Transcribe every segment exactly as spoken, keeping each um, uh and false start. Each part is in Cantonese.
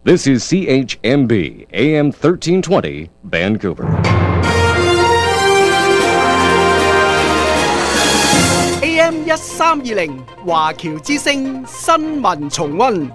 This is C H M B A M thirteen twenty Vancouver. A M 一三二零華僑之聲新聞重溫。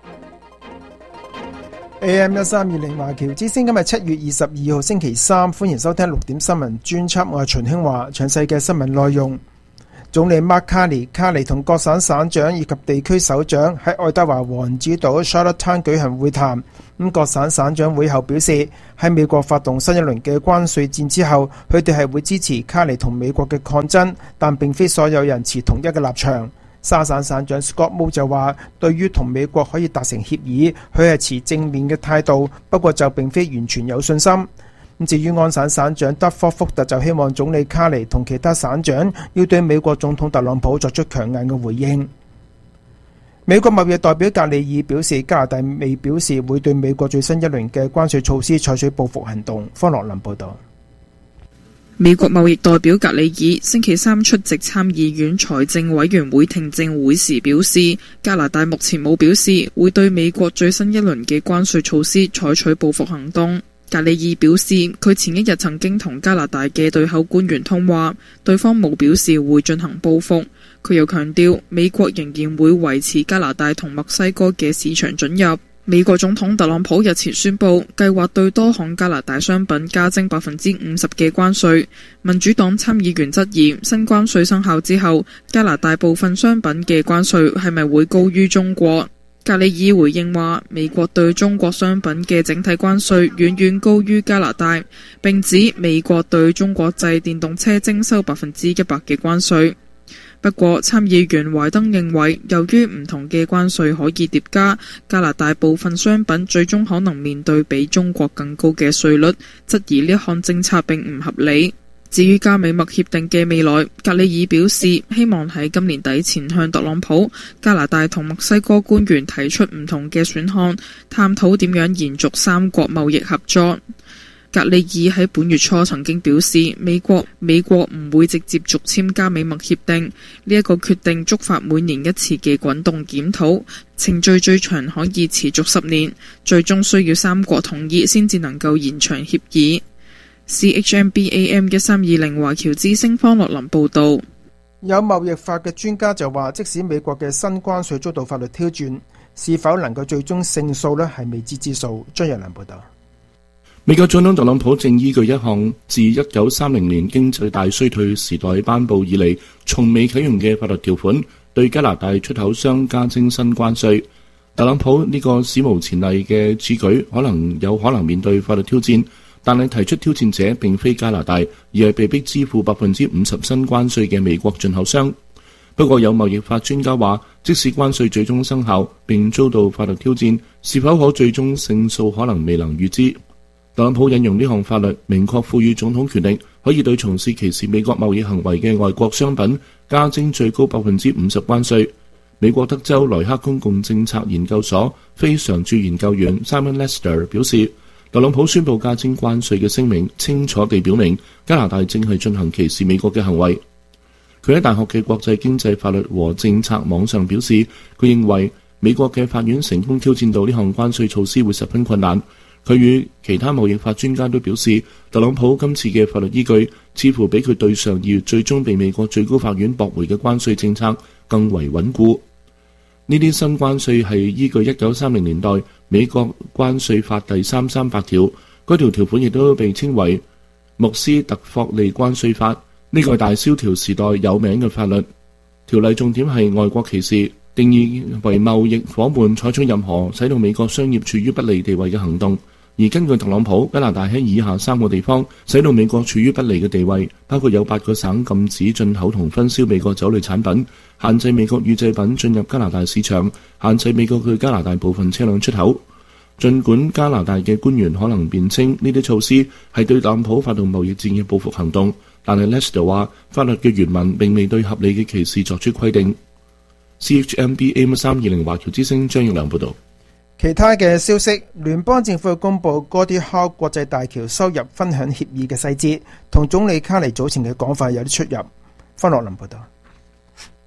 A M 一三二零華僑之聲今日七月二十二號星期三，歡迎收聽六點新聞專輯，我係秦興華。詳細嘅新聞內容，總理 Mark Carney 卡尼同各省省長以及地區首長喺愛德華王子島 Charlottetown 舉行會談。咁各省省長會後表示，喺美國發動新一輪嘅關稅戰之後，佢哋係會支持卡尼同美國嘅抗爭，但並非所有人持同一嘅立場。沙省省長 Scott Moe 就話，對於同美國可以達成協議，佢係持正面嘅態度，不過就並非完全有信心。咁至於安省省長德科福特就希望總理卡尼同其他省長要對美國總統特朗普作出強硬嘅回應。美國貿易代表格里爾表示，加拿大未表示會對美國最新一輪嘅關稅措施採取報復行動。方樂林報導。 美國貿易代表格里爾星期三出席參議院財政委員會聽證會時表示，加拿大目前冇表示會對美國最新一輪嘅關稅措施採取報復行動。格里爾表示，佢前一日曾經同加拿大嘅對口官員通話，對方冇表示會進行報復。佢又強調，美國仍然會維持加拿大同墨西哥嘅市場准入。美國總統特朗普日前宣布，計劃對多項加拿大商品加徵百分之五十嘅關稅。民主黨參議員質疑，新關稅生效之後，加拿大部分商品嘅關稅係咪會高於中國？格里爾回應話，美國對中國商品嘅整體關稅遠遠高於加拿大，並指美國對中國製電動車徵收百分之一百嘅關稅。不過，參議員懷登認為，由於唔同嘅關稅可以疊加，加拿大部分商品最終可能面對比中國更高嘅稅率，質疑呢項政策並唔合理。至於加美墨協定嘅未來，格里爾表示希望喺今年底前向特朗普、加拿大同墨西哥官員提出唔同嘅選項，探討點樣延續三國貿易合作。格里爾喺本月初曾經表示，美國美國唔會直接續簽加美墨協定，呢一個決定觸發每年一次嘅滾動檢討，程序最長可以持續十年，最終需要三國同意先至能夠延長協議。C H M B A M 一三二零華僑之聲方樂林報道。 有貿易法嘅專家就話，即使美國嘅新關稅遭到法律挑戰，是否能夠最終勝訴呢係未知之數。張日良報道。 美國總統特朗普正依據一項自一九三零年經濟大衰退時代頒布以嚟從未啟用嘅法律條款，對加拿大出口商加徵新關稅。特朗普呢個史無前例嘅此舉可能有可能面對法律挑戰，但係提出挑戰者並非加拿大，而係被迫支付百分之五十新關稅嘅美國進口商。不過有貿易法專家話，即使關稅最終生效並遭到法律挑戰，是否可最終勝訴可能未能預知。特朗普引用呢項法律，明確賦予總統權力，可以對從事歧視美國貿易行為嘅外國商品加徵最高百分之五十關稅。美國德州萊克公共政策研究所非常駐研究員 Simon Lester 表示，特朗普宣布加徵關稅嘅聲明，清楚地表明加拿大正係進行歧視美國嘅行為。佢喺大學嘅國際經濟法律和政策網上表示，佢認為美國嘅法院成功挑戰到呢項關稅措施會十分困難。佢與其他貿易法專家都表示，特朗普今次嘅法律依據似乎比佢對上二月最終被美國最高法院駁回嘅關稅政策更為穩固。呢啲新關稅係依據一九三零年代美國關稅法第三三八條，嗰條條款亦都被稱為穆斯特霍利關稅法。呢個係大蕭條時代有名嘅法律。條例重點係外國歧視，定義為貿易夥伴採取任何使到美國商業處於不利地位嘅行動。而根據特朗普，加拿大喺以下三個地方使到美國處於不利嘅地位，包括有八個省禁止進口同分銷美國酒類產品，限制美國乳製品進入加拿大市場，限制美國去加拿大部分車輛出口。儘管加拿大嘅官員可能辯稱呢啲措施係對特朗普發動貿易戰嘅報復行動，但係 Lester 話法律嘅原文並未對合理嘅歧視作出規定。C H M B A M 三二零華僑之聲張玉良報導。 其他嘅消息，聯邦政府公布Gordie Howe國際大橋收入分享協議嘅細節，同總理卡尼早前嘅講法有啲出入。方樂林報導。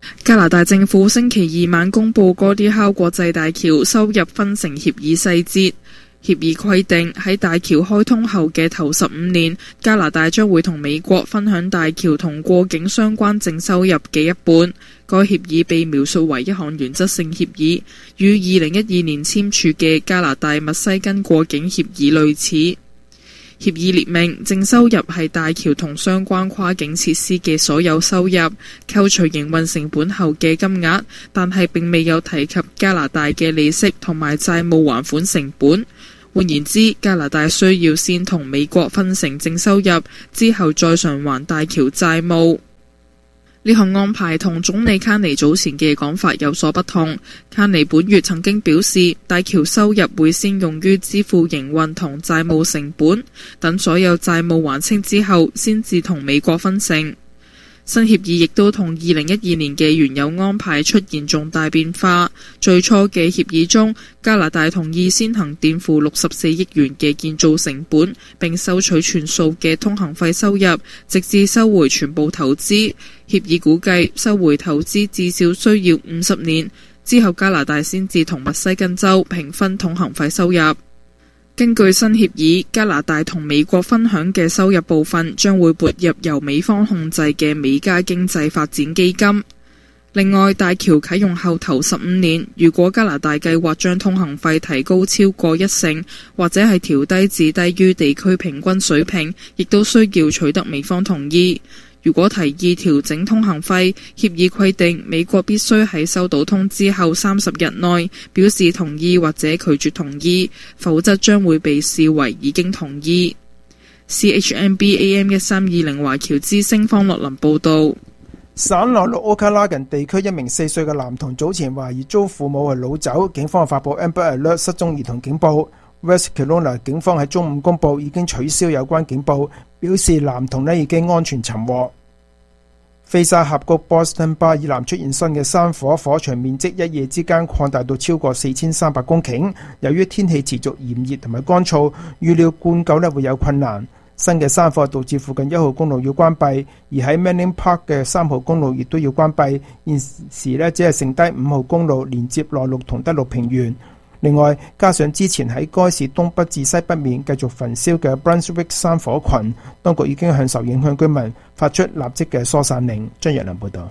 加拿大政府星期二晚公布哥迪考國際大橋收入分成協議細節。協議規定喺大橋開通後嘅頭十五年，加拿大將會同美國分享大橋同過境相關淨收入嘅一半。該協議被描述為一項原則性協議，與二零一二年簽署嘅加拿大密西根過境協議類似。協議列明，淨收入係大橋同相關跨境設施嘅所有收入，扣除營運成本後嘅金額，但係並未有提及加拿大嘅利息同埋債務還款成本。換言之，加拿大需要先同美國分成淨收入，之後再償還大橋債務。呢項安排同總理卡尼早前嘅講法有所不同。卡尼本月曾經表示，大橋收入會先用於支付營運同債務成本，等所有債務還清之後，先至同美國分成。新協議亦都同二零一二年嘅原有安排出現重大變化。最初嘅協議中，加拿大同意先行墊付六十四億元嘅建造成本，並收取全數嘅通行費收入，直至收回全部投資。協議估計收回投資至少需要五十年，之後加拿大先至同密西根州平分通行費收入。根據新協議，加拿大同美國分享嘅收入部分將會撥入由美方控制嘅美加經濟發展基金。另外，大橋啟用後頭十五年，如果加拿大計劃將通行費提高超過一成，或者係調低至低於地區平均水平，亦都需要取得美方同意。如果提議調整通行費，協議規定美國必須喺收到通知後三十日內表示同意或者拒絕同意，否則將會被視為已經同意。C H M B A M 一三二零華僑之聲方樂林報導。 省內陸奧卡拉根地區一名四歲嘅男童早前懷疑遭父母係擄走，警方發佈 Amber Alert 失蹤兒童警報。West Kelowna 警方喺中午公佈已經取消有關警報，表示男童呢已經安全尋獲。菲沙峽谷 Boston Bar 以南出現新嘅山火，火場面積一夜之間擴大到超過四千三百公頃。由於天氣持續炎熱同埋乾燥，預料灌救呢會有困難。新嘅山火導致附近一號公路要關閉，而喺 Manning Park 嘅三號公路亦都要關閉。現時呢只係剩低五號公路連接內陸同德陸平原。另外，加上之前喺該市東北至西北面繼續焚燒嘅 Brunswick 山火群，當局已經向受影響居民發出立即嘅疏散令。張日良報導。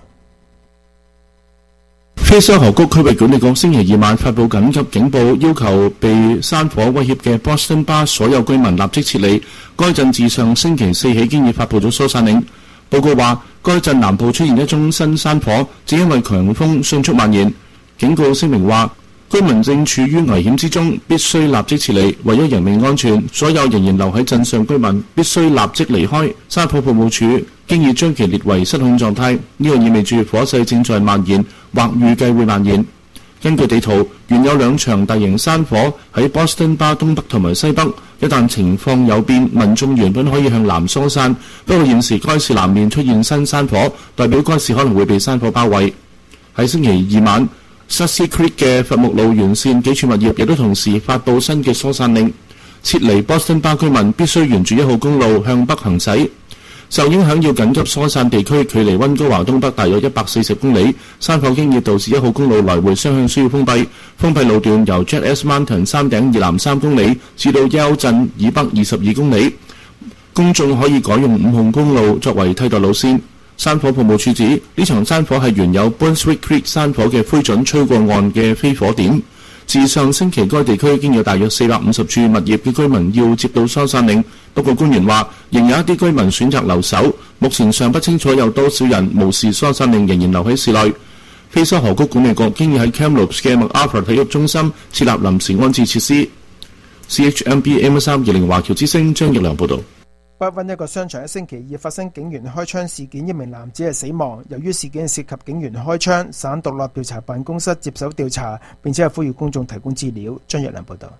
菲沙河谷區域管理局星期二晚發布緊急警報，要求被山火威脅嘅 Boston Bar 所有居民立即撤離。該鎮自上星期四起經已發布咗疏散令。報告話，該鎮南部出現一宗新山火，只因為強風迅速蔓延。警告聲明話，居民正處於危險之中，必須立即撤離。為咗人命安全，所有仍然留喺鎮上居民必須立即離開。山火服務處經已將其列為失控狀態，呢個意味住火勢正在蔓延，或預計會蔓延。根據地圖，原有兩場大型山火喺 Boston Bar 東北同埋西北，一旦情況有變，民眾原本可以向南疏散，不過現時該市南面出現新山火，代表該市可能會被山火包圍。喺星期二晚，Sussy Creek 嘅伐木路沿線幾處物業亦都同時發布新嘅疏散令，撤離 Boston Bar 居民必須沿住一號公路向北行駛。受影響要緊急疏散地區距離溫哥華東北大約一百四十公里，山火經已導致一號公路來回雙向需要封閉。封閉路段由 Jet S Mountain 山頂以南三公里至到 Yale 鎮以北二十二公里，公眾可以改用五號公路作為替代路線。山火服務處指，呢場山火係原有 Brunswick Creek 山火嘅灰燼吹過岸嘅飛火點。自上星期該地區已經有大約四百五十處物業嘅居民要接到疏散令，不過官員話仍有一啲居民選擇留守，目前尚不清楚有多少人無視疏散令仍然留喺市內。菲沙河谷管理局經已喺 Kamloops 嘅 MacArthur 體育中心設立臨時安置設施。C H M B A M 三二零華僑之聲張奕良報導。 北溫一個商場喺星期二發生警員開槍事件，一名男子係死亡。由於事件涉及警員開槍，省獨立調查辦公室接手調查，並且係呼籲公眾提供資料。張日良報道。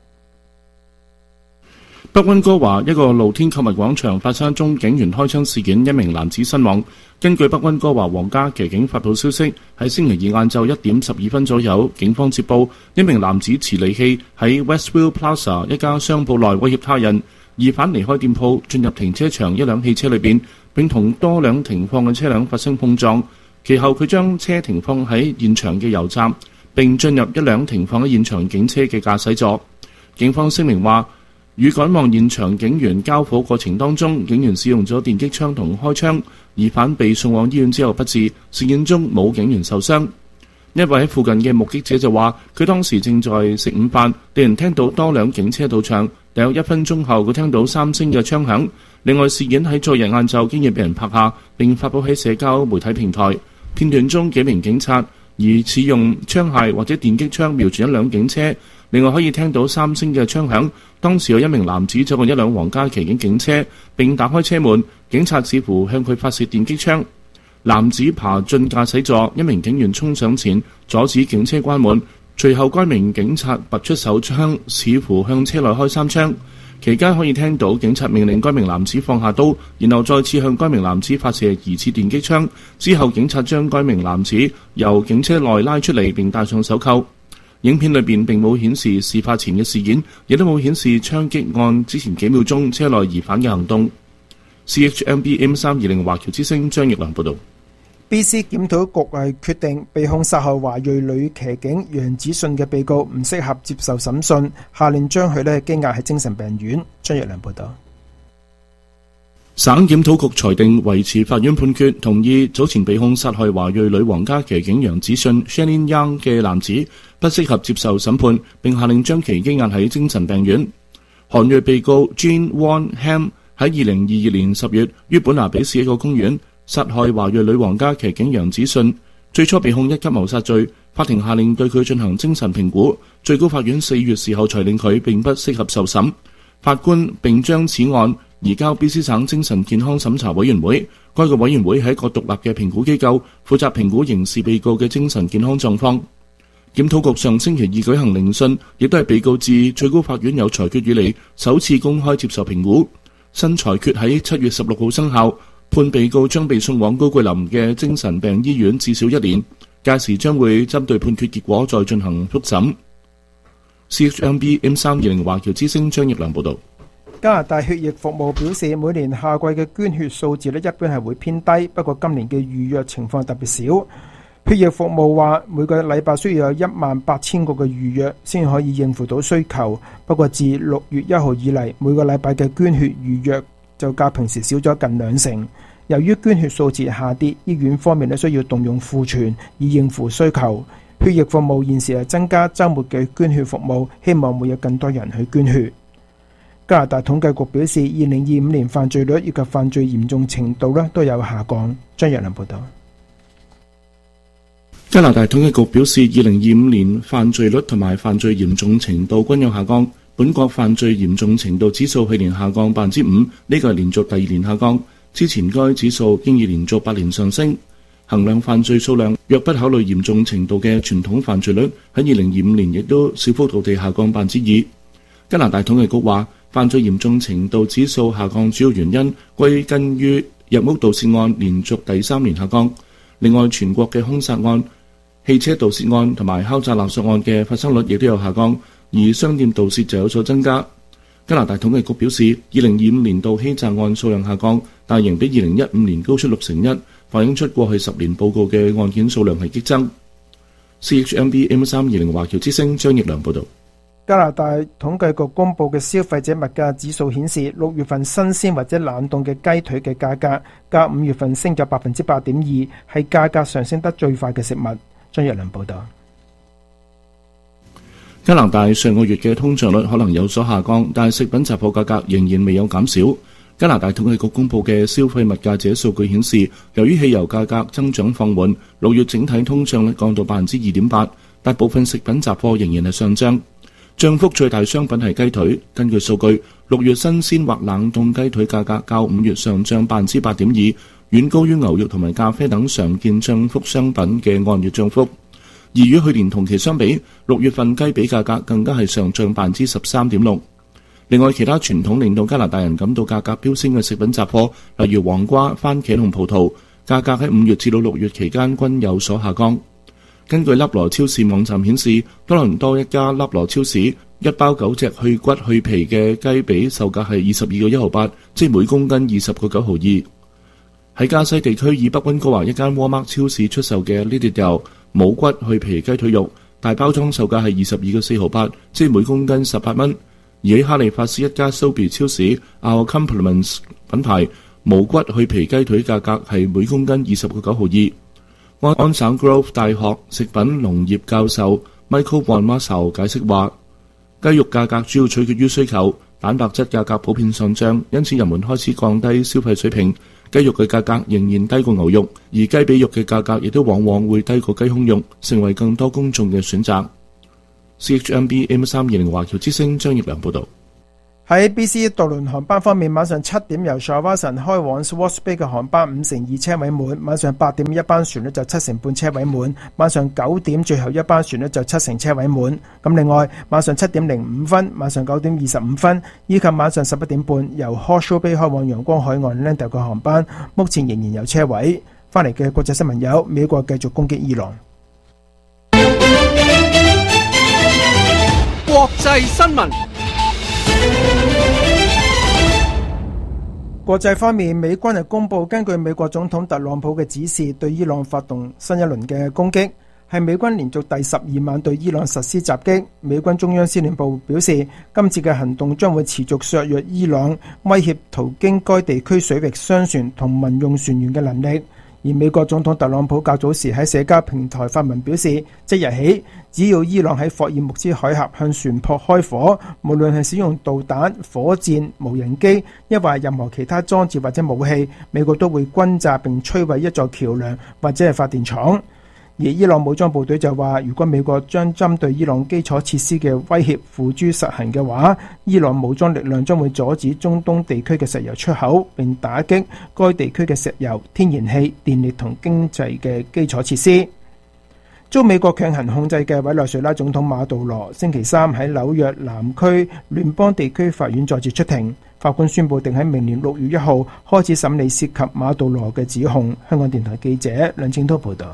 北溫哥華一個露天購物廣場發生一宗警員開槍事件，一名男子身亡。根據北溫哥華皇家騎警發布消息，喺星期二晏晝一點十二分左右，警方接報一名男子持利器喺 Westville Plaza 一家商鋪內威脅他人。疑犯離開店鋪，進入停車場一輛汽車裏邊，並同多輛停放嘅車輛發生碰撞。 其後佢將車停放喺現場嘅油站，並進入一輛停放喺現場警車嘅駕駛座。警方聲明話，與趕往現場警員交火過程當中，警員使用咗電擊槍同開槍，疑犯被送往醫院之後不治，事件中冇警員受傷。一位喺附近嘅目擊者就話，佢當時正在食午飯，突然聽到多輛警車到場，大約一分鐘後佢聽到三聲嘅槍響。另外，事件喺昨日晏晝經已被人拍下並發佈喺社交媒體平台。片段中幾名警察疑似用槍械或者電擊槍瞄住一輛警車，另外可以聽到三聲嘅槍響。當時有一名男子走過一輛皇家騎警警車並打開車門，警察似乎向佢發射電擊槍。男子爬進駕駛座，一名警員衝上前阻止警車關門，隨後該名警察拔出手槍，似乎向車內開三槍。期間可以聽到警察命令該名男子放下刀，然後再次向該名男子發射疑似電擊槍。之後警察將該名男子由警車內拉出嚟並戴上手銬。影片裏邊並冇顯示事發前嘅事件，亦都冇顯示槍擊案之前幾秒鐘車內疑犯嘅行動。C H M B M 三二零華僑之聲張奕良報道。 B C 檢討局係決定被控殺害華裔女騎警楊子信嘅被告唔適合接受審訊，下令將佢呢羈押喺精神病院。張奕良報道。 省檢討局裁定維持法院判決，同意早前被控殺害華裔女皇家騎警楊子信 Shannon Young 嘅男子不適合接受審判，並下令將其羈押喺精神病院。韓裔被告 Jean Won Ham 喺二零二二年十月於本拿比市一個公園殺害華裔女皇家騎警楊子信，最初被控一級謀殺罪，法庭下令對佢進行精神評估，最高法院四月時候裁定佢並不適合受審。法官並將此案移交 B C 省精神健康審查委員會，該個委員會係一個獨立嘅評估機構，負責評估刑事被告嘅精神健康狀況。檢討局上星期二舉行聆訊，亦都係被告自最高法院有裁決以嚟首次公開接受評估。新裁決喺七月十六號生效，判被告將被送往高桂林嘅精神病醫院至少一年，屆時將會針對判決結果再進行複審。C H M B M 三二零華僑之聲張奕良報道。 加拿大血液服務表示，每年夏季嘅捐血數字咧一般係會偏低，不過今年嘅預約情況特別少。血液服務話每個禮拜需要有一萬八千個嘅預約先可以應付到需求，不過自六月一號以嚟，每個禮拜嘅捐血預約就較平時少咗近兩成。由於捐血數字下跌，醫院方面咧需要動用庫存以應付需求。血液服務現時係增加週末嘅捐血服務，希望會有更多人去捐血。加拿大統計局表示，二零二五年犯罪率以及犯罪嚴重程度咧都有下降。張日良報道。 加拿大統計局表示，二零二五年犯罪率同埋犯罪嚴重程度均有下降。本國犯罪嚴重程度指數去年下降百分之五，呢個係連續第二年下降。之前該指數經已連續八年上升。衡量犯罪數量，若不考慮嚴重程度嘅傳統犯罪率，喺二零二五年亦都小幅度地下降百分之二。加拿大統計局話，犯罪嚴重程度指數下降主要原因歸根於入屋盜竊案連續第三年下降。另外，全國嘅兇殺案、汽車盜竊案同埋敲詐勒索案嘅發生率亦都有下降，而商店盜竊就有所增加。加拿大統計局表示，二零二五年度欺詐案數量下降，但仍比二零一五年高出六成一，反映出過去十年報告嘅案件數量係激增。C H M B M 三二零華僑之聲張奕良報導。 加拿大統計局公布嘅消費者物價指數顯示，六月份新鮮或者冷凍嘅雞腿嘅價格，較五月份升咗百分之八點二，係價格上升得最快嘅食物。張日良報道。 加拿大上個月嘅通脹率可能有所下降，但係食品雜貨價格仍然未有減少。加拿大統計局公布嘅消費物價者數據顯示，由於汽油價格增長放緩，六月整體通脹率降到百分之二點八，但部分食品雜貨仍然係上漲。漲幅最大商品係雞腿，根據數據，六月新鮮或冷凍雞腿價格較五月上漲百分之八點二，遠高於牛肉同埋咖啡等常見漲幅商品嘅按月漲幅。而與去年同期相比，六月份雞髀價格更加係上漲百分之十三點六。另外，其他傳統令到加拿大人感到價格飆升嘅食品雜貨，例如黃瓜、番茄同葡萄，價格喺五月至到六月期間均有所下降。根據粒羅超市網站顯示，多倫多一家粒羅超市一包九隻去骨去皮嘅雞髀售價係二十二個一毫八，即每公斤二十個九毫二。 喺加西地區以北溫哥華一間沃爾瑪超市出售嘅呢啲油冇骨去皮雞腿肉，大包裝售價係二十二個四毫八，即每公斤十八蚊。而喺哈利法斯一家 Sobeys 超市 Our Compliments 品牌冇骨去皮雞腿價格係每公斤二十個九毫二。安省 Grove 大學食品農業教授 Michael Van Marshall 解釋話，雞肉價格主要取決於需求，蛋白質價格普遍上漲，因此人們開始降低消費水平。雞肉嘅價格仍然低過牛肉，而雞髀肉嘅價格亦都往往會低過雞胸肉，成為更多公眾嘅選擇。C H M B A M 三二零華僑之聲張業良報導。 喺 B C 渡輪航班方面，晚上七點由 Shawson 開往 Swartz Bay 嘅航班五成二車位滿，晚上八點一班船呢就七成半車位滿，晚上九點最後一班船呢就七成車位滿。咁另外晚上七點零五分、晚上九點二十五分以及晚上十一點半由 Hawke's Bay 開往陽光海岸 Lando 嘅航班，目前仍然有車位。翻嚟嘅國際新聞有：美國繼續攻擊伊朗。 國際新聞。 國際方面，美軍係公佈根據美國總統特朗普嘅指示，對伊朗發動新一輪嘅攻擊，係美軍連續第十二晚對伊朗實施襲擊。美軍中央司令部表示，今次嘅行動將會持續削弱伊朗威脅途經該地區水域商船同民用船員嘅能力。而美國總統特朗普較早時喺社交平台發文表示，即日起，只要伊朗喺霍爾木茲海峽向船舶開火，無論係使用導彈、火箭、無人機，抑或任何其他裝置或者武器，美國都會轟炸並摧毀一座橋樑或者係發電廠。而伊朗武裝部隊就話，如果美國將針對伊朗基礎設施嘅威脅付諸實行嘅話，伊朗武裝力量將會阻止中東地區嘅石油出口，並打擊該地區嘅石油、天然氣、電力同經濟嘅基礎設施。遭美國強行控制嘅委內瑞拉總統馬杜羅星期三喺紐約南區聯邦地區法院再次出庭，法官宣布定喺明年六月一號開始審理涉及馬杜羅嘅指控。香港電台記者梁正濤報道。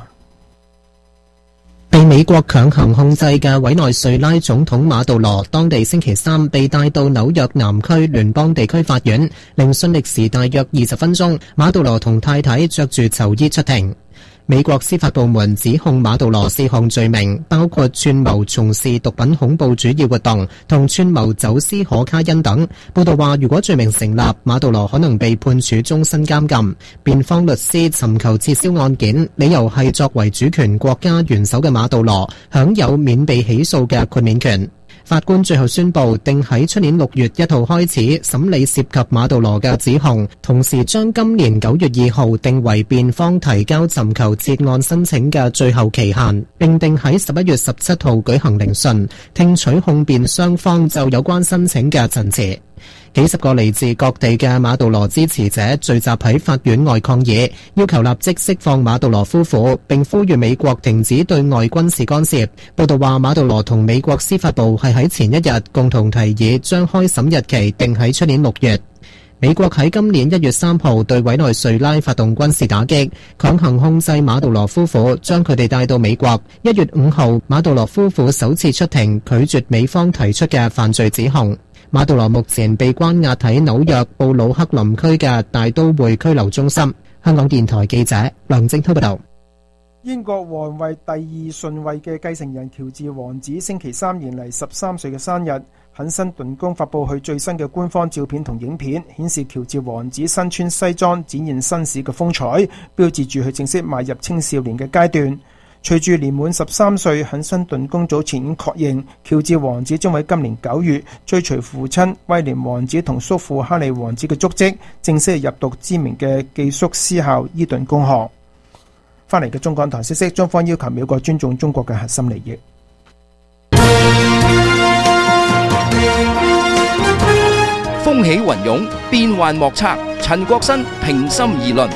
被美國強行控制嘅委內瑞拉總統馬杜羅，當地星期三被帶到紐約南區聯邦地區法院，聆訊歷時大約二十分鐘。馬杜羅同太太着住囚衣出庭。美國司法部門指控馬杜羅四項罪名，包括串謀從事毒品恐怖主義活動同串謀走私可卡因等。報道話，如果罪名成立，馬杜羅可能被判處終身監禁。辯方律師尋求撤銷案件，理由係作為主權國家元首嘅馬杜羅享有免被起訴嘅豁免權。法官最後宣布，定喺出年六月一號開始審理涉及馬杜羅嘅指控，同時將今年九月二號定為辯方提交尋求撤案申請嘅最後期限，並定喺十一月十七號舉行聆訊，聽取控辯雙方就有關申請嘅陳詞。幾十個嚟自各地嘅馬杜羅支持者聚集喺法院外抗議，要求立即釋放馬杜羅夫婦，並呼籲美國停止對外軍事干涉。報道話，馬杜羅同美國司法部係喺前一日共同提議將開審日期定喺出年六月。美國喺今年一月三號對委內瑞拉發動軍事打擊，強行控制馬杜羅夫婦，將佢哋帶到美國。一月五號，馬杜羅夫婦首次出庭，拒絕美方提出嘅犯罪指控。馬杜羅目前被關押喺紐約布魯克林區嘅大都會拘留中心。香港電台記者梁正濤報道。 英國皇位第二順位嘅繼承人喬治王子星期三迎嚟十三歲嘅生日，肯辛頓宮發佈佢最新嘅官方照片同影片，顯示喬治王子身穿西裝，展現紳士嘅風采，標誌住佢正式邁入青少年嘅階段。隨住年滿十三歲，肯辛頓宮早前已經確認，喬治王子將喺今年九月追隨父親威廉王子同叔父哈利王子嘅足跡，正式入讀知名嘅寄宿私校伊頓公學。翻嚟嘅中港台消息，中方要求美國尊重中國嘅核心利益。 風起雲湧，變幻莫測。陳國新平心而論。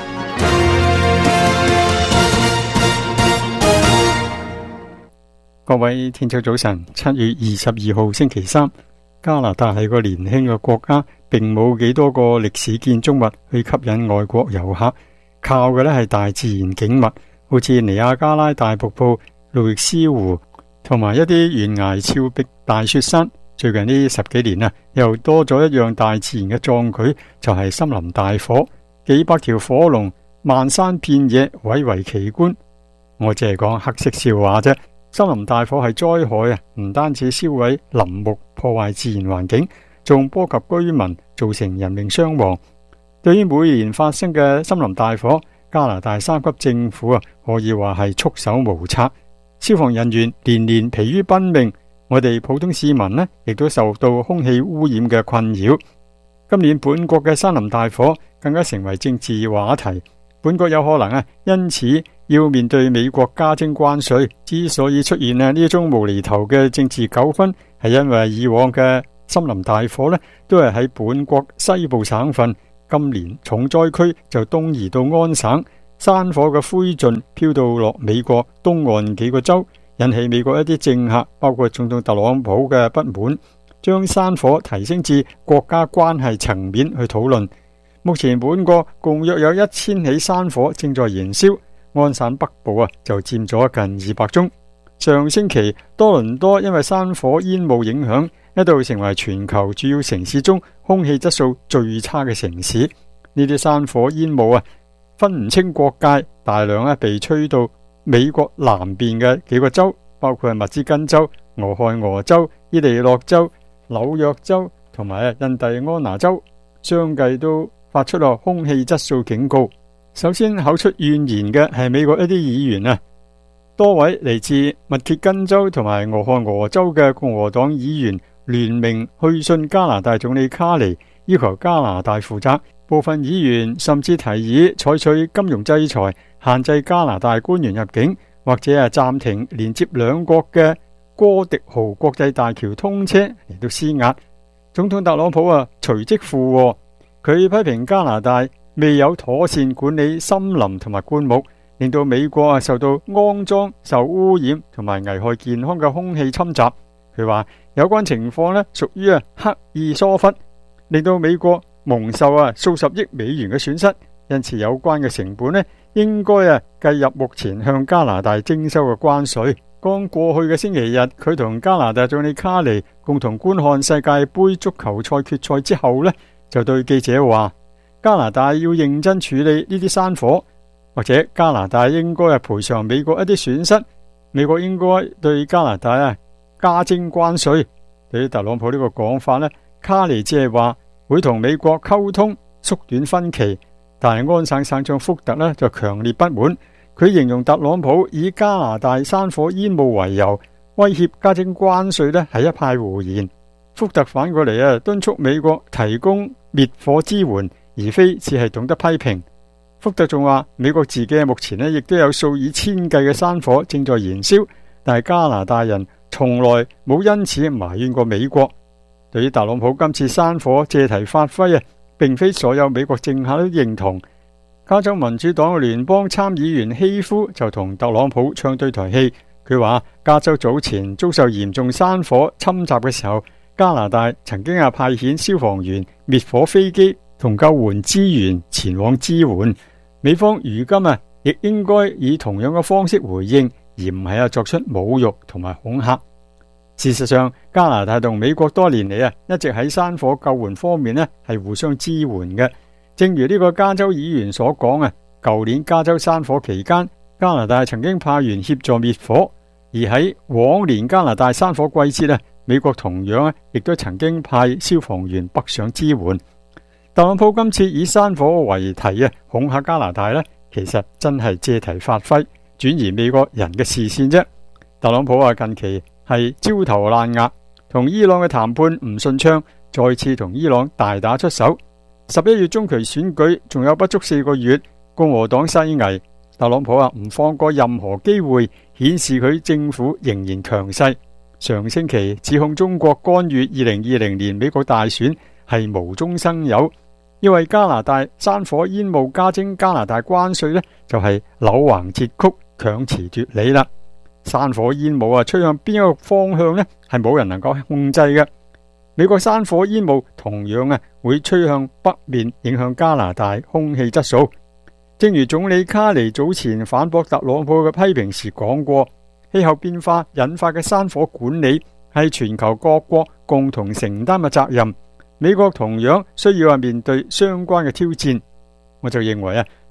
各位聽眾早晨，七月二十二號星期三，加拿大係個年輕嘅國家，並冇幾多個歷史建築物去吸引外國遊客，靠嘅呢係大自然景物，好似尼亞加拉大瀑布、路易斯湖同埋一啲懸崖峭壁大雪山。最近呢十幾年啊，又多咗一樣大自然嘅壯舉，就係森林大火，幾百條火龍漫山遍野，蔚為奇觀。我只係講黑色笑話啫。森林大火係災害啊，唔單止燒毀林木，破壞自然環境，仲波及居民，造成人命傷亡。對於每年發生嘅森林大火，加拿大三級政府啊，可以話係束手無策，消防人員年年疲於奔命。我哋普通市民呢，亦都受到空氣污染嘅困擾。今年本國嘅森林大火更加成為政治話題，本國有可能啊，因此要面對美國加徵關稅。之所以出現啊呢一種無厘頭嘅政治糾紛，係因為以往嘅森林大火呢，都係喺本國西部省份，今年重災區就東移到安省，山火嘅灰燼飄到落美國東岸幾個州，引起美國一啲政客，包括總統特朗普嘅不滿，將山火提升至國家關係層面去討論。目前本國共約有一千起山火正在燃燒，安省北部啊就佔咗近二百宗。上星期多倫多因為山火煙霧影響，一度成為全球主要城市中空氣質素最差嘅城市。呢啲山火煙霧啊分唔清國界，大量咧被吹到美國南邊嘅幾個州，包括係密芝根州、俄亥俄州、伊利諾州、紐約州同埋印第安納州，相繼都發出咗空氣質素警告。首先口出怨言嘅係美國一啲議員啊，多位嚟自密歇根州同埋俄亥俄州嘅共和黨議員聯名去信加拿大總理卡尼，要求加拿大負責。部分議員甚至提議採取金融制裁，限制加拿大官員入境，或者係暫停連接兩國嘅哥迪豪國際大橋通車嚟到施壓。總統特朗普啊隨即附和，佢批評加拿大未有妥善管理森林同埋灌木，令到美國啊受到骯髒、受污染同埋危害健康嘅空氣侵襲。佢話有關情況呢屬於啊刻意疏忽，令到美國蒙受啊數十億美元嘅損失，因此有關嘅成本呢應該啊計入目前向加拿大徵收嘅關稅。剛過去嘅星期日，佢同加拿大總理卡尼共同觀看世界盃足球賽決賽之後呢，就對記者話：加拿大要認真處理呢啲山火，或者加拿大應該係賠償美國一啲損失，美國應該對加拿大啊加徵關稅。對於特朗普呢個講法呢，卡尼只係話會同美國溝通縮短分歧，但係安省省長福特呢就強烈不滿。佢形容特朗普以加拿大山火煙霧為由威脅加徵關稅呢係一派胡言。福特反過嚟啊敦促美國提供滅火支援，而非只係懂得批評。福特仲話美國自己目前呢亦都有數以千計嘅山火正在燃燒，但係加拿大人從來冇因此埋怨過美國。對於特朗普今次山火借題發揮啊，並非所有美國政客都認同。加州民主黨嘅聯邦參議員希夫就同特朗普唱對台戲，佢話加州早前遭受嚴重山火侵襲嘅時候，加拿大曾經啊派遣消防員、滅火飛機同救援資源前往支援。美方如今啊亦應該以同樣嘅方式回應，而唔係啊作出侮辱同埋恐嚇。事實上，加拿大同美國多年嚟啊一直喺山火救援方面呢係互相支援嘅。正如呢個加州議員所講啊，舊年加州山火期間，加拿大曾經派員協助滅火，而喺往年加拿大山火季節啊，美國同樣啊亦都曾經派消防員北上支援。特朗普今次以山火為題啊恐嚇加拿大呢，其實真係借題發揮，轉移美國人嘅視線啫。特朗普啊近期係焦頭爛額，同伊朗嘅談判唔順暢，再次同伊朗大打出手。十一月中期選舉仲有不足四個月，共和黨勢危，特朗普啊唔放過任何機會，顯示佢政府仍然強勢。上星期指控中國干預二零二零年美國大選係無中生有，因為加拿大山火煙霧加徵加拿大關稅呢，就係扭橫折曲、強詞奪理啦。山火煙霧啊吹向邊一個方向呢，係冇人能夠控制嘅。美國山火煙霧同樣啊會吹向北面，影響加拿大空氣質素。正如總理卡尼早前反駁特朗普嘅批評時講過，氣候變化引發嘅山火管理係全球各國共同承擔嘅責任。美國同樣需要啊面對相關嘅挑戰。我就認為啊，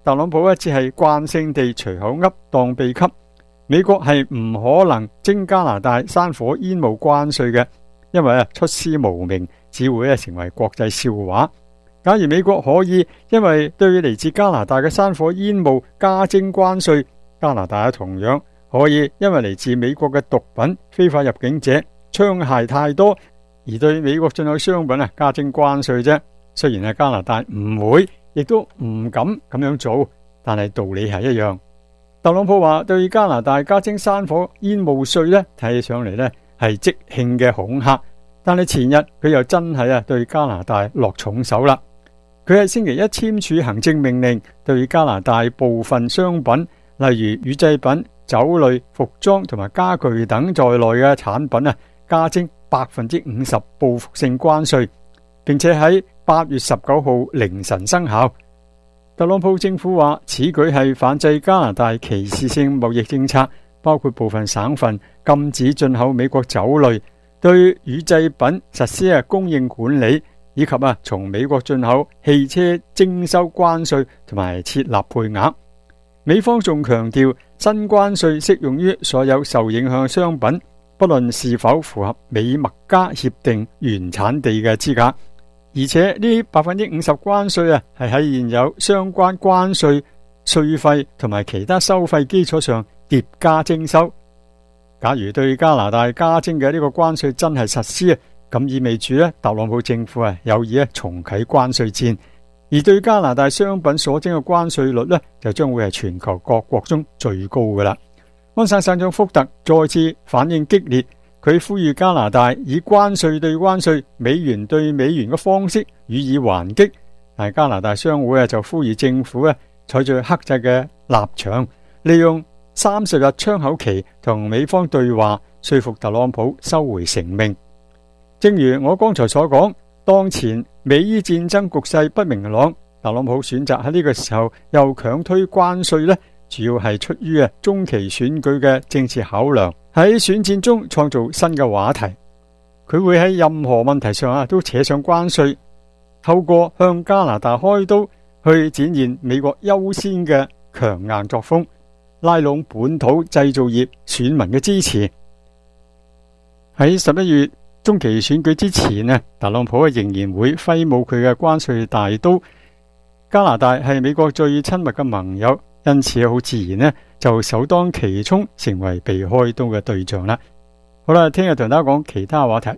特朗普只係慣性地隨口噏當秘笈。美國係唔可能徵加拿大山火煙霧關稅嘅，因為啊出師無名，只會成為國際笑話。假如美國可以因為對嚟自加拿大嘅山火煙霧加徵關稅，加拿大同樣可以因為嚟自美國嘅毒品、非法入境者、槍械太多而對美國進口商品啊加徵關稅啫。雖然係加拿大唔會，亦都唔敢咁樣做，但係道理係一樣。特朗普話對加拿大加徵山火煙霧稅呢，睇起上嚟呢係即興嘅恐嚇，但係前日佢又真係啊對加拿大落重手啦。佢喺星期一簽署行政命令，對加拿大部分商品，例如乳製品、酒類、服裝同埋家具等在內嘅產品啊，加徵百分之五十報復性關稅，並且喺八月十九號凌晨生效。特朗普政府話此舉係反制加拿大歧視性貿易政策，包括部分省份禁止進口美國酒類，對乳製品實施啊供應管理，以及啊從美國進口汽車徵收關稅同埋設立配額。美方仲強調新關稅適用於所有受影響商品，不論是否符合美墨加協定原產地嘅資格。而且呢百分之五十關稅啊，係喺現有相關關稅、稅費同埋其他收費基礎上疊加徵收。假如對加拿大加徵嘅呢個關稅真係實施啊，咁意味住咧，特朗普政府啊有意咧重啟關稅戰，而對加拿大商品所徵嘅關稅率咧，就將會係全球各國中最高噶啦。安省省長福特再次反應激烈。佢呼籲加拿大以關稅對關稅、美元對美元嘅方式予以還擊，但係加拿大商會啊就呼籲政府啊採取克制嘅立場，利用三十日窗口期同美方對話，說服特朗普收回成命。正如我剛才所講，當前美伊戰爭局勢不明朗，特朗普選擇喺呢個時候又強推關稅呢，主要係出於啊中期選舉嘅政治考量。喺選戰中創造新嘅話題，佢會喺任何問題上啊都扯上關稅，透過向加拿大開刀去展現美國優先嘅強硬作風，拉攏本土製造業選民嘅支持。喺十一月中期選舉之前呢，特朗普仍然會揮舞佢嘅關稅大刀。加拿大係美國最親密嘅盟友，因此好自然呢就首當其衝成為被開刀嘅對象啦。好啦，聽日同大家講其他話題。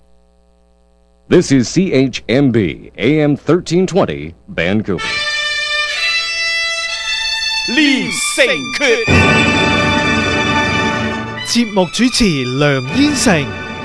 This is C H M B A M thirteen twenty Vancouver。 連城訣，節目主持梁燕成。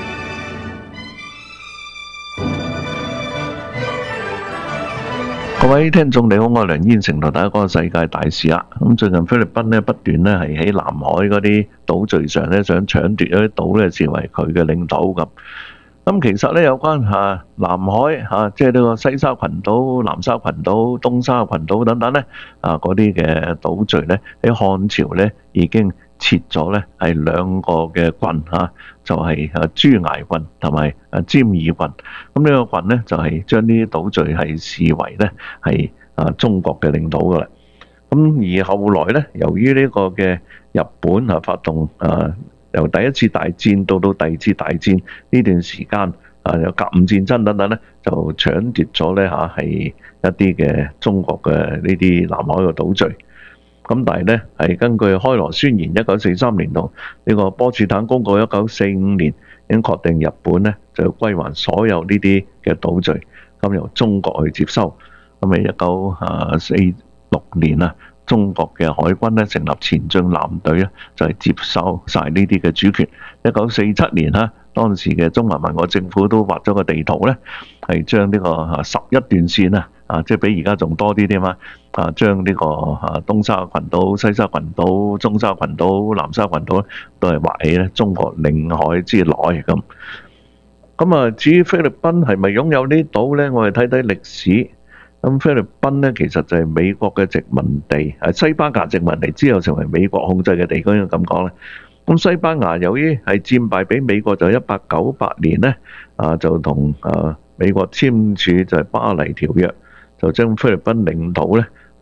各位聽眾你好，我係梁燕成，同大家講世界大事啦。咁最近菲律賓咧不斷咧係喺南海嗰啲島嶼上咧想搶奪嗰啲島咧視為佢嘅領土咁。咁其實咧有關嚇南海嚇，即係呢個西沙群島、南沙群島、東沙群島等等咧啊嗰啲嘅島嶼咧喺漢朝咧已經設咗咧係兩個嘅郡嚇，就係啊朱崖郡同埋啊尖耳郡。咁呢個郡咧就係將呢啲島嶼係視為咧係啊中國嘅領土噶啦。咁而後來咧，由於呢個嘅日本啊發動啊由第一次大戰到到第二次大戰呢段時間啊有甲午戰爭等等咧，就搶奪咗咧嚇係一啲嘅中國嘅呢啲南海嘅島嶼。咁但係咧，係根據開羅宣言一九四三年同呢個波茨坦公告一九四五年，已經確定日本咧就要歸還所有呢啲嘅島嶼，咁由中國去接收。咁喺一九啊四六年啊，中國嘅海軍咧成立前進艦隊咧，就係接收晒呢啲嘅主權。一九四七年啦，當時嘅中華民國政府都畫咗個地圖咧，係將呢個啊十一段線啊，啊即係比而家仲多啲添嘛。啊，將呢個啊東沙群島、西沙群島、中沙群島、南沙群島都係劃起咧中國領海之內咁。咁啊，至於菲律賓係咪擁有呢啲島咧？我哋睇睇歷史。咁菲律賓咧其實就係美國嘅殖民地，係西班牙殖民地之後成為美國控制嘅地區，咁講咧。咁西班牙由於係戰敗俾美國，就一八九八年咧啊就同啊美國簽署就係巴黎條約，就將菲律賓領土咧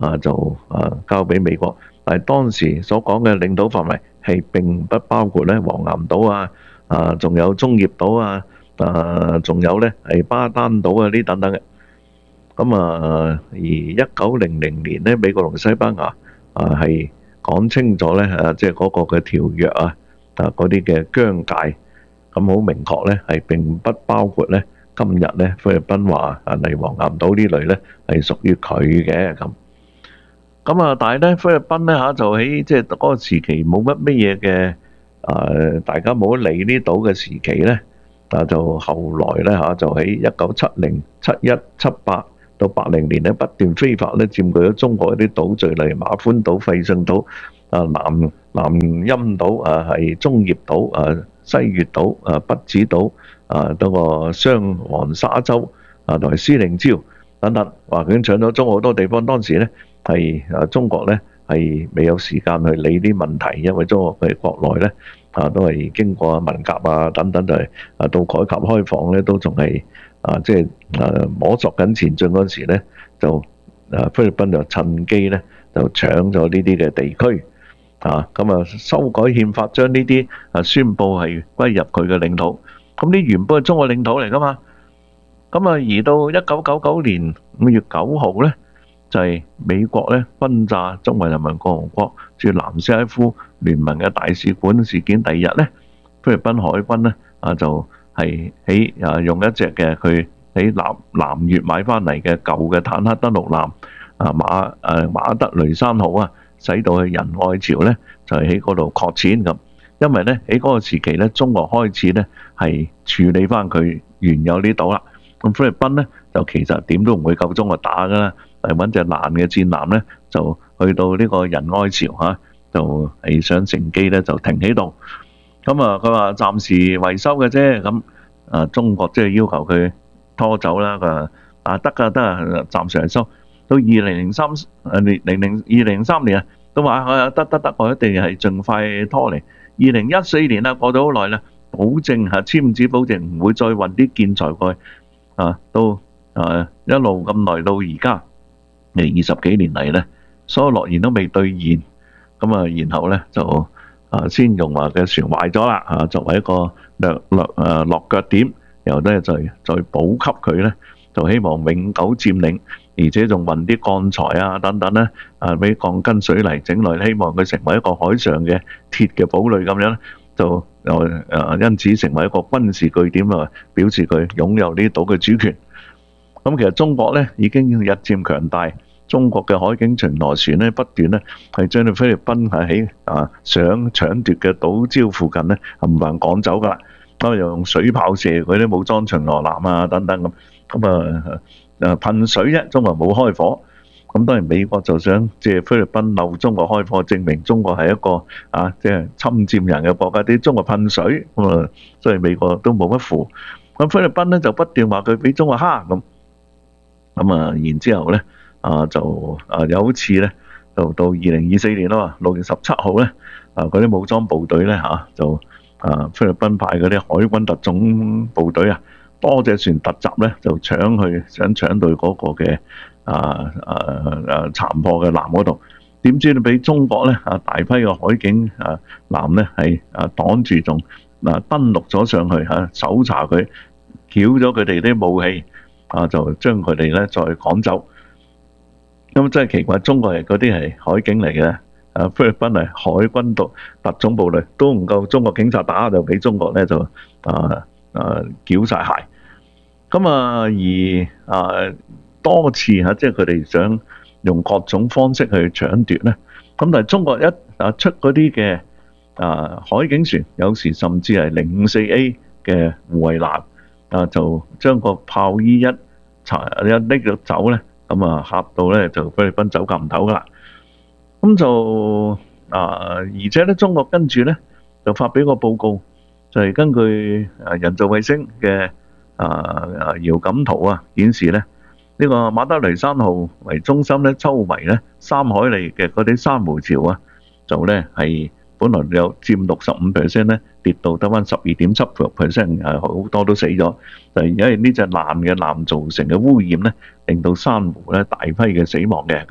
啊就啊交俾美國。但係當時所講嘅領土範圍係並不包括咧黃岩島啊，啊仲有中業島啊，啊仲有咧係巴丹島啊呢等等嘅。咁啊而一九零零年咧，美國同西班牙啊係講清楚咧啊，即係嗰個嘅條約啊啊嗰啲嘅疆界，咁好明確咧係並不包括咧今日咧菲律賓話啊嚟黃岩島呢類咧係屬於佢嘅咁。咁啊，但係咧菲律賓咧嚇就喺即係嗰個時期冇乜乜嘢嘅誒，大家冇得理呢島嘅時期咧，啊就後來咧嚇就喺一九七零、七一、七八到八零年咧不斷非法咧佔據咗中國一啲島嶼，例如馬歡島、費信島、啊南南陰島、啊係中業島、啊西月島、啊北子島、啊嗰個雙黃沙洲啊同埋司令礁等等，話佢搶咗中國好多地方。當時咧係啊中國咧係未有時間去理啲問題，因為中國佢國內咧啊都係經過文革啊等等，就係啊到改革開放咧都仲係啊即係啊摸索緊前進嗰時咧，就啊菲律賓就趁機咧就搶咗呢啲嘅地區啊，咁啊修改憲法將呢啲啊宣佈係歸入佢嘅領土。咁呢原本係中國領土嚟噶嘛，咁啊而到一九九九年五月九號咧，就係美國咧轟炸中華人民共和國駐南斯拉夫聯盟嘅大使館事件第二日咧，菲律賓海軍咧啊就係喺啊用一隻嘅佢喺南南越買翻嚟嘅舊嘅坦克登陸艦啊馬誒馬德雷山號啊，使到去仁愛礁咧就係喺嗰度擴展咁。因為咧喺嗰個時期咧，中國開始咧係處理翻佢原有呢島啦。咁菲律賓咧就其實點都唔會夠中國打噶啦，係揾隻爛嘅戰艦咧就去到呢個仁愛礁嚇，就係想乘機咧就停喺度。咁啊佢話暫時維修嘅啫，咁啊中國即係要求佢拖走啦。佢話啊得㗎得啊，暫時維修到二零零三誒零零零二零零三年啊，都話啊得得得，我一定係盡快拖嚟。二零一四年啦，過咗好耐啦，保證嚇簽紙保證唔會再運啲建材過去啊，到啊一路咁耐到而家，誒二十幾年嚟咧，所有諾言都未兌現，咁啊，然後咧就啊先用話嘅船壞咗啦，啊作為一個略略誒落腳點，然後咧再再補給佢咧，就希望永久佔領，而且仲運啲鋼材啊等等咧，啊俾鋼筋水泥整來，希望佢成為一個海上嘅鐵嘅堡壘咁樣，就又誒因此成為一個軍事據點啊，表示佢擁有呢島嘅主權。咁其實中國咧已經日漸強大，中國嘅海警巡邏船咧不斷咧係將到菲律賓係喺啊想搶奪嘅島礁附近咧冚唪唥趕走㗎啦，咁又用水炮射佢啲武裝巡邏艦啊等等咁，咁啊誒噴水啫，中國冇開火。咁當然美國就想借菲律賓漏中國開火，證明中國係一個啊即係侵佔人嘅國家，啲中國噴水咁啊，所以美國都冇乜符。咁菲律賓咧就不斷話佢俾中國蝦咁。咁啊，然之後咧，啊就啊有一次咧，就到二零二四年啦，六月十七號咧，啊嗰啲武裝部隊咧嚇就啊菲律賓派嗰啲海軍特種部隊啊，多隻船突襲咧，就搶去想搶到嗰個嘅啊啊啊殘破嘅艦嗰度，點知你俾中國咧啊大批嘅海警啊艦咧係啊擋住，仲啊登陸咗上去嚇，搜查佢，繳咗佢哋啲武器。啊！就將佢哋咧再趕走，咁真係奇怪。中國係嗰啲係海警嚟嘅，啊菲律賓係海軍特特種部隊，都唔夠中國警察打，就俾中國咧就啊啊繳晒械。咁啊而啊多次嚇，即係佢哋想用各種方式去搶奪咧。咁但係中國一啊出嗰啲嘅啊海警船，有時甚至係零五四 A 嘅護衛艦。啊！就將個炮衣一查一拎咗走咧，咁啊嚇到咧就菲律賓走夾唔唞噶啦。咁就啊，而且咧中國跟住咧就發表個報告，就係根據啊人造衛星嘅啊啊遙感圖啊顯示咧，呢個馬德雷山號為中心咧，周圍咧三海里嘅嗰啲珊瑚礁啊，就咧係本來有佔六十五 percent 咧。跌到得翻十二點七 percent， 誒好多都死咗，就係因為呢隻爛嘅艦造成嘅污染咧，令到珊瑚咧大批嘅死亡嘅咁。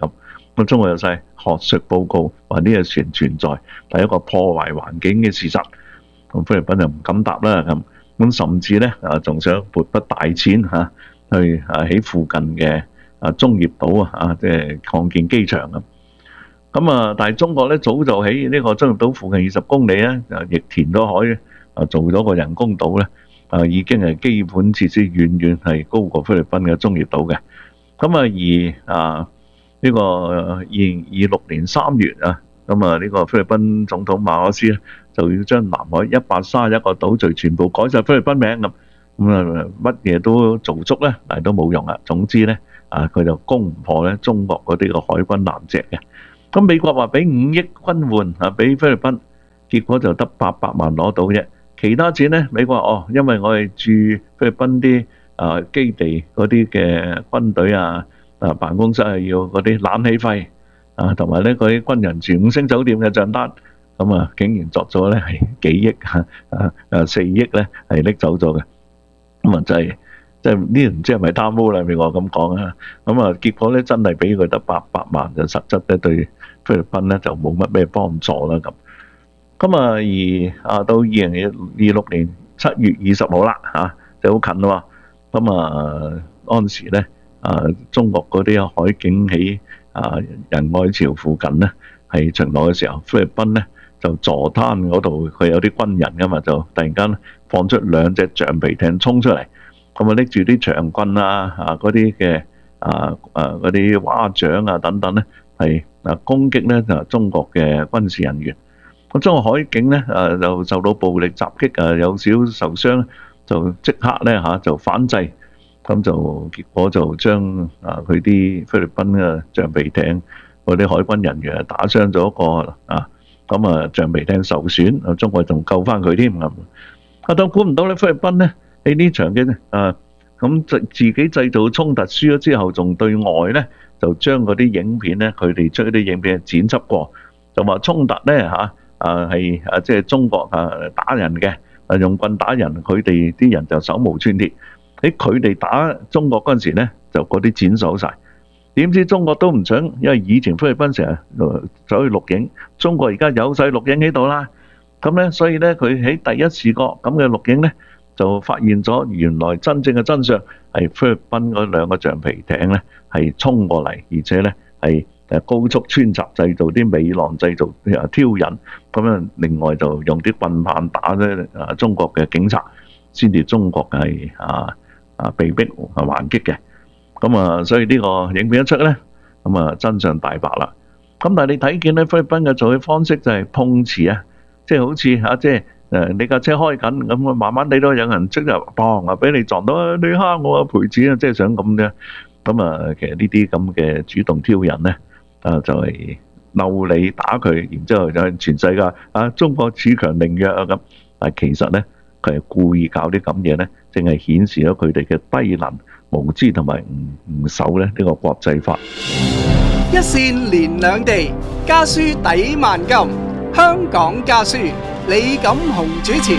咁中國有晒學術報告話呢隻船存在，係一個破壞環境嘅事實。咁菲律賓就唔敢答啦。咁咁甚至咧啊，仲想撥筆大錢嚇去啊喺附近嘅啊中業島啊，即係擴建機場咁。咁啊，但係中國咧早就喺呢個中業島附近二十公里咧，就亦填咗海啊，做咗個人工島咧。啊，已經係基本設施遠遠係高過菲律賓嘅中業島嘅。咁啊，而啊呢個二零二六年三月啊，咁啊呢個菲律賓總統馬可斯咧就要將南海一百三十一個島嶼全部改晒菲律賓名咁，咁啊乜嘢都做足咧，但係都冇用啊。總之咧啊，佢就攻唔破咧中國嗰啲個海軍艦隻嘅。咁美國話俾五億軍援啊俾菲律賓，結果就得八百萬攞到啫。其他錢咧，美國話哦，因為我哋駐菲律賓啲啊基地嗰啲嘅軍隊啊啊辦公室係要嗰啲冷氣費啊，同埋咧嗰啲軍人住五星酒店嘅帳單，咁啊竟然作咗咧係幾億啊啊啊四億咧係拎走咗嘅，咁啊就係即係呢唔知係咪貪污啦？美國咁講啊，咁啊結果咧真係俾佢得八百萬，就實質咧對菲律賓咧就冇乜咩幫助啦咁。咁啊，而啊到二零二六年七月二十號啦，嚇就好近咯。咁啊，嗰陣時咧啊，中國嗰啲海警喺啊仁愛礁附近咧係巡邏嘅時候，菲律賓咧就坐灘嗰度，佢有啲軍人噶嘛，就突然間放出兩隻橡皮艇衝出嚟，咁啊拎住啲長棍啊啊嗰啲嘅啊啊嗰啲蛙掌啊等等咧，係啊攻擊咧就中國嘅軍事人員。咁中國海警咧，誒就受到暴力襲擊，誒有少受傷，就即刻咧嚇就反制，咁就結果就將啊佢啲菲律賓嘅橡皮艇嗰啲海軍人員打傷咗一個啊，咁啊橡皮艇受損，啊中國仲救翻佢添咁。啊，但估唔到咧，菲律賓咧喺呢場嘅誒咁自自己製造衝突輸咗之後，仲對外咧就將嗰啲影片咧，佢哋出啲影片剪輯過，就話衝突咧嚇。啊，係啊，即係中國啊打人嘅，啊用棍打人，佢哋啲人就手無寸鐵。喺佢哋打中國嗰陣時咧，就嗰啲剪手曬。點知中國都唔想，因為以前菲律賓成日走去錄影，中國而家有曬錄影喺度啦。咁咧，所以咧佢喺第一視角咁嘅錄影咧，就發現咗原來真正嘅真相係菲律賓嗰兩個橡皮艇咧係衝過嚟，而且咧係。誒高速穿插製造啲尾浪，製造誒挑釁，咁樣另外就用啲棍棒打咧啊中國嘅警察，先至中國係啊啊被逼啊還擊嘅。咁啊，所以呢個影片一出咧，咁啊真相大白啦。咁但係你睇見咧菲律賓嘅做嘅方式就係碰瓷啊，即係好似嚇即係誒你架車開緊咁，我慢慢地都有人即係砰啊俾你撞到，你蝦我啊賠錢啊，即係想咁啫。咁啊，其實呢啲咁嘅主動挑釁咧。啊，就係嬲你打佢，然之後就係全世界啊，中國恃強凌弱啊咁。但係其實咧，佢係故意搞啲咁嘢咧，淨係顯示咗佢哋嘅低能、無知同埋唔唔守咧呢個國際法。 一線連兩地，家書抵萬金。香港家書，李錦雄主持。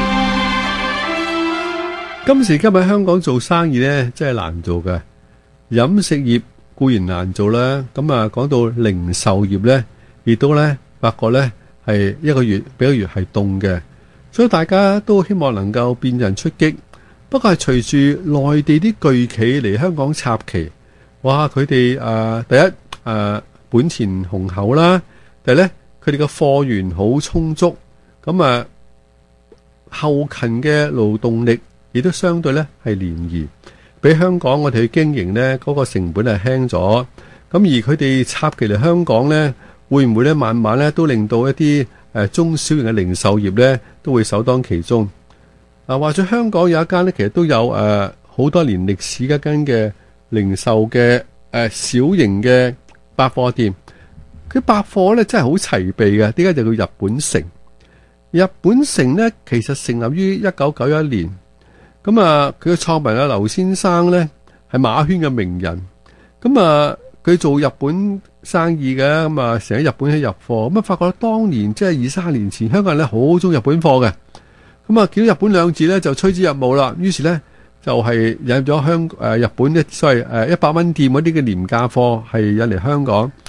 今時今日香港做生意咧，真係難做嘅，飲食業固然難做啦，咁啊講到零售業呢，亦都呢發覺呢係一個月比一個月係凍嘅，所以大家都希望能夠變人出擊。不過係隨住內地啲巨企嚟香港插旗，哇！佢哋誒第一誒、呃、本錢雄厚啦，第二呢佢哋嘅貨源好充足，咁啊後勤嘅勞動力亦都相對呢係廉宜。比香港我哋去經營呢嗰個成本係輕咗，咁而佢哋插旗嚟香港呢，會唔會呢慢慢呢都令到一啲誒中小型嘅零售業呢都會首當其衝？啊，話說香港有一間呢，其實都有誒好多年歷史嘅一間嘅零售嘅誒小型嘅百貨店，佢百貨呢真係好齊備嘅。點解就叫日本城？日本城呢其實成立於一九九一年。咁啊，佢嘅創辦人劉先生呢係馬圈嘅名人。咁啊，佢做日本生意嘅，咁啊成日日本去入貨。咁啊，發覺當年即係二三十年前，香港人咧好中意日本貨嘅。咁啊，見到日本兩字咧就趨之若鶩啦。於是咧就係引入咗香誒日本嘅所謂誒一百蚊店嗰啲嘅廉價貨係引嚟香港。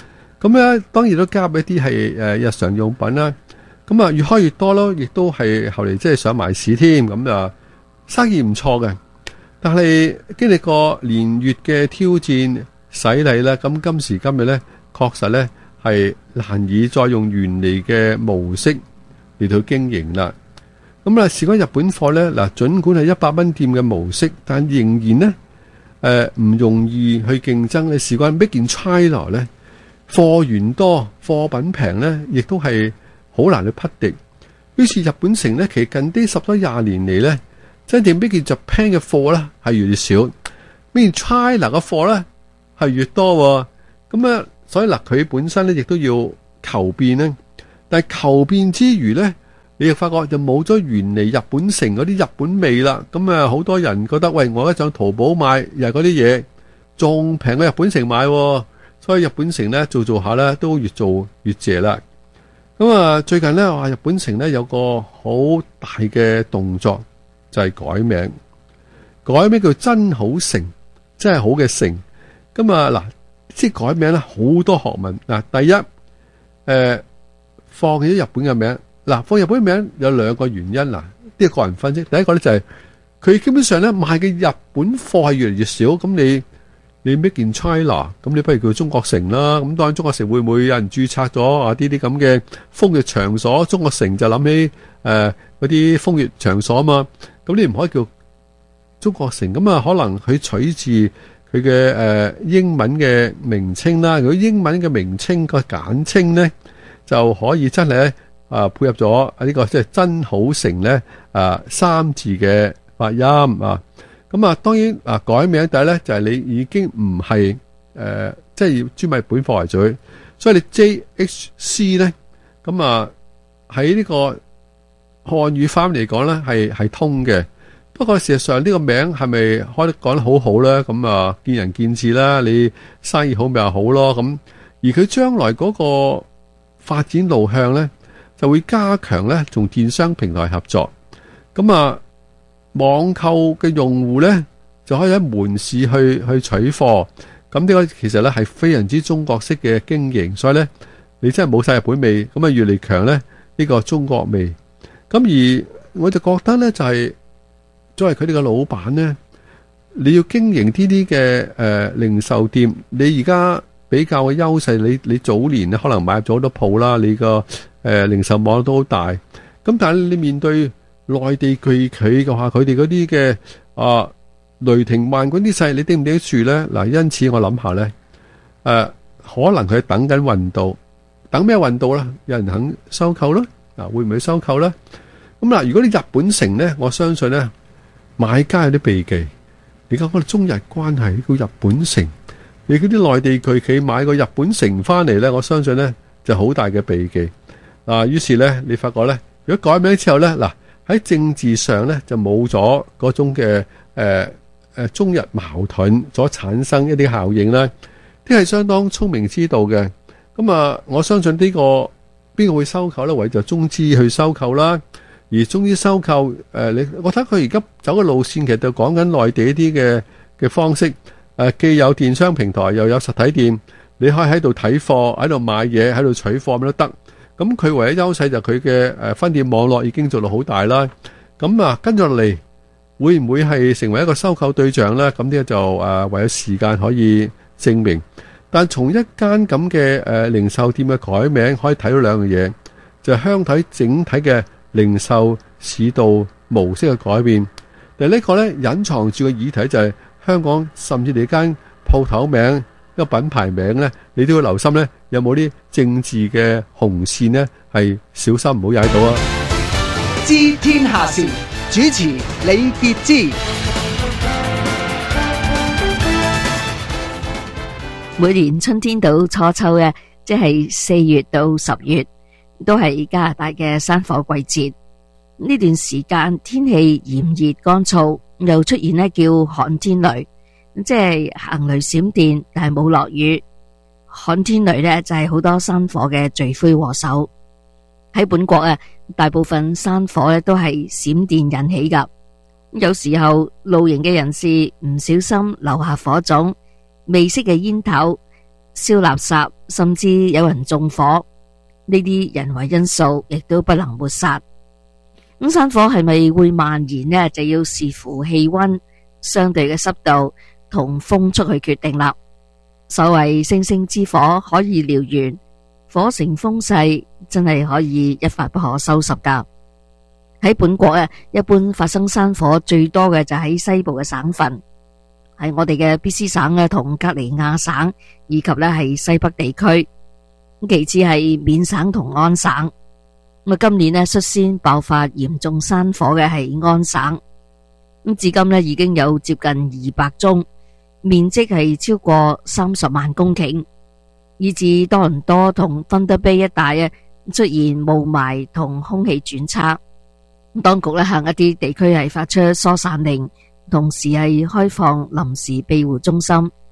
咁咧當然都加入一啲係誒日常用品啦。咁啊越開越多咯，亦都係後嚟即係上埋市添。咁啊生意唔錯嘅，但係經歷過年月嘅挑戰洗禮啦，咁今時今日咧確實咧係難以再用原嚟嘅模式嚟到經營啦。咁啊，事關日本貨咧，嗱，儘管係一百蚊店嘅模式，但仍然咧，誒、呃、唔容易去競爭。你事關 Made in China咧，貨源多、貨品平咧，亦都係好難去匹敵。於是日本城咧，其實近啲十多廿年嚟咧，真正 Made in Japan嘅貨咧係越嚟越少 ，Made in China 嘅貨咧係越多。咁啊，所以嗱，佢本身咧亦都要求變咧，但係求變之餘咧，你又發覺就冇咗原嚟日本城嗰啲日本味啦。咁啊，好多人覺得喂，我一上淘寶買又係嗰啲嘢，仲平過日本城買，所以日本城咧做做下咧都越做越謝啦。咁啊，最近咧話日本城咧有個好大嘅動作，就係改名，改名叫真好城，真係好嘅城。咁啊嗱，即係改名咧好多學問嗱。第一，誒放棄咗日本嘅名。嗱，放日本名有兩個原因嗱，呢個個人分析。第一個咧就係佢基本上咧賣嘅日本貨係越嚟越少，咁你你 Made in China，咁你不如叫中國城啦。咁當然中國城會唔會有人註冊咗啊？啲啲咁嘅風月場所，中國城就諗起誒嗰啲風月場所啊嘛。咁你唔可以叫中國城，咁啊可能佢取自佢嘅誒英文嘅名稱啦。如果英文嘅名稱個簡稱咧，就可以真係咧。啊，配合咗啊呢個即係真好城咧啊三字嘅發音啊，咁啊當然啊改名第一咧就係、是、你已經唔係誒即係要專賣本貨為主，所以你 J H C 咧咁啊喺呢個漢語翻嚟講咧係係通嘅，不過事實上呢個名係咪開得講得好好咧？咁啊見仁見智啦，你生意好咪又好咯咁，而佢將來嗰個發展路向咧。就會加強咧，同電商平台合作。咁啊，網購嘅用戶咧就可以喺門市去去取貨。咁呢個其實咧係非常之中國式嘅經營，所以咧你真係冇晒日本味，咁啊越嚟強咧呢個中國味。咁而我就覺得咧就係作為佢哋嘅老闆咧，你要經營呢啲嘅誒零售店，你而家比較嘅優勢，你你早年咧可能買入咗好多鋪啦，你個。誒、呃，零售網都好大，咁但係你面對內地巨企嘅話，佢哋嗰啲嘅啊雷霆萬鈞啲勢，你頂唔頂得住咧？嗱，因此我諗下咧，誒、呃，可能佢等緊運到，等咩運到咧？有人肯收購咯，嗱，會唔會收購咧？咁嗱，如果你日本城咧，我相信咧，買家有啲避忌。你講我哋中日關係叫日本城，你嗰啲內地巨企買個日本城翻嚟咧，我相信咧就好大嘅避忌。啊，於是咧，你發覺咧，如果改名之後咧，嗱喺政治上咧就冇咗嗰種嘅誒誒中日矛盾所產生一啲效應啦，啲係相當聰明之道嘅。咁啊，我相信呢個邊個會收購咧？唯就中資去收購啦。而中資收購誒，你我睇佢而家走嘅路線，其實就講緊內地一啲嘅嘅方式。誒，既有電商平台，又有實體店，你可以喺度睇貨，喺度買嘢，喺度取貨咩都得。咁佢唯一優勢就佢嘅誒分店網絡已經做到好大啦。咁啊跟住落嚟會唔會係成為一個收購對象咧？咁呢個就誒唯有時間可以證明。但從一間咁嘅誒零售店嘅改名可以睇到兩樣嘢，就係香港整體嘅零售市道模式嘅改變。但係呢個咧隱藏住嘅議題就係香港甚至你間鋪頭名，一個品牌名咧，你都要留心咧，有冇啲政治嘅紅線咧？係小心唔好踩到啊！ 知天下事，主持李傑之。 每年春天到初秋嘅，即係四月到十月，都係加拿大嘅山火季節。呢段時間天氣炎熱乾燥，又出現咧叫旱天雷。即係行雷閃電，但係冇落雨。旱天雷呢就係好多山火嘅罪魁禍首。喺本國啊，大部分山火咧都係閃電引起噶。有時候露營嘅人士唔小心留下火種，未熄嘅煙頭， 燒垃圾，甚至有人縱火，呢啲人為因素亦都不能抹殺。咁山火係咪會蔓延呢？就要視乎氣溫、相對嘅濕度同風速去決定啦。所謂星星之火可以燎原，火成風勢真係可以一發不可收拾噶。喺本國啊，一般發生山火最多嘅就喺西部嘅省份，喺我哋嘅卑詩省啊同格尼亞省，以及咧係西北地區。其次係緬省同安省。咁啊，今年咧率先爆發嚴重山火嘅係安省。咁至今咧已經有接近二百宗，面積係超過三十萬公頃，以至多倫多同芬德卑一帶啊出現霧霾同空氣轉差。當局咧向一啲地區係發出疏散令，同時係開放臨時庇護中心。